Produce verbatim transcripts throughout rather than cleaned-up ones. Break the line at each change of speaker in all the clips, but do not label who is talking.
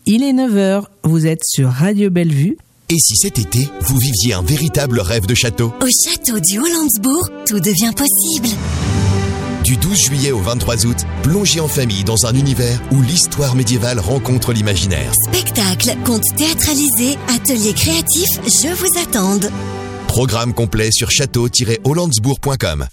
Il est neuf heures, vous êtes sur Radio Bellevue.
Et si cet été, vous viviez un véritable rêve de château ?
Au château du Hollandsbourg, tout devient possible.
Du douze juillet au vingt-trois août, plongez en famille dans un univers où l'histoire médiévale rencontre l'imaginaire.
Spectacles, contes théâtralisés, ateliers créatifs, je vous attends.
Programme complet sur château tiret hollandsbourg point com.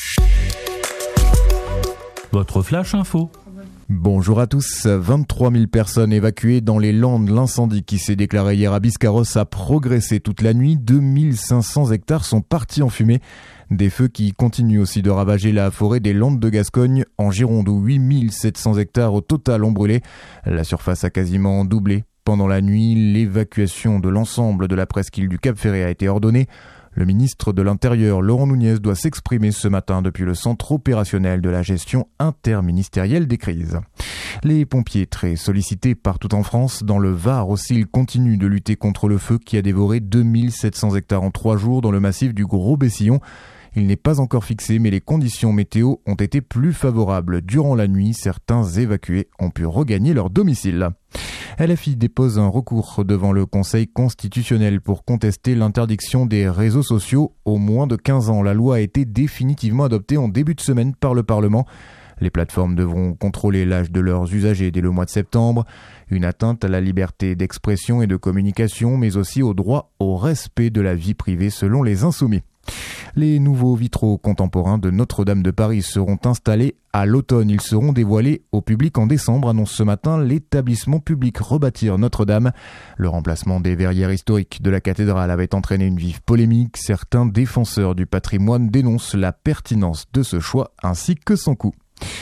Votre flash info.
Bonjour à tous. vingt-trois mille personnes évacuées dans les Landes. L'incendie qui s'est déclaré hier à Biscarrosse a progressé toute la nuit. deux mille cinq cents hectares sont partis en fumée. Des feux qui continuent aussi de ravager la forêt des Landes de Gascogne. En Gironde, où huit mille sept cents hectares au total ont brûlé. La surface a quasiment doublé. Pendant la nuit, l'évacuation de l'ensemble de la presqu'île du Cap-Ferret a été ordonnée. Le ministre de l'Intérieur, Laurent Nunez, doit s'exprimer ce matin depuis le centre opérationnel de la gestion interministérielle des crises. Les pompiers, très sollicités partout en France, dans le Var aussi, ils continuent de lutter contre le feu qui a dévoré deux mille sept cents hectares en trois jours dans le massif du Gros-Bessillon. Il n'est pas encore fixé, mais les conditions météo ont été plus favorables. Durant la nuit, certains évacués ont pu regagner leur domicile. L F I dépose un recours devant le Conseil constitutionnel pour contester l'interdiction des réseaux sociaux aux moins de quinze ans. La loi a été définitivement adoptée en début de semaine par le Parlement. Les plateformes devront contrôler l'âge de leurs usagers dès le mois de septembre. Une atteinte à la liberté d'expression et de communication, mais aussi au droit au respect de la vie privée selon les Insoumis. Les nouveaux vitraux contemporains de Notre-Dame de Paris seront installés à l'automne. Ils seront dévoilés au public en décembre, annonce ce matin l'établissement public Rebâtir Notre-Dame. Le remplacement des verrières historiques de la cathédrale avait entraîné une vive polémique. Certains défenseurs du patrimoine dénoncent la pertinence de ce choix ainsi que son coût.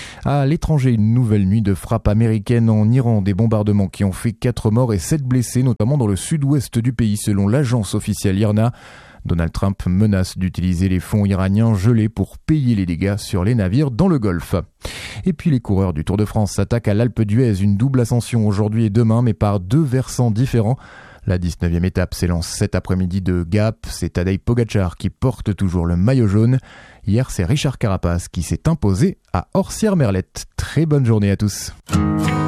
À l'étranger, une nouvelle nuit de frappe américaine en Iran. Des bombardements qui ont fait quatre morts et sept blessés, notamment dans le sud-ouest du pays, selon l'agence officielle I R N A. Donald Trump menace d'utiliser les fonds iraniens gelés pour payer les dégâts sur les navires dans le Golfe. Et puis les coureurs du Tour de France s'attaquent à l'Alpe d'Huez, une double ascension aujourd'hui et demain, mais par deux versants différents. La dix-neuvième étape s'élance cet après-midi de Gap. C'est Tadej Pogačar qui porte toujours le maillot jaune. Hier, c'est Richard Carapaz qui s'est imposé à Orsières-Merlette. Très bonne journée à tous.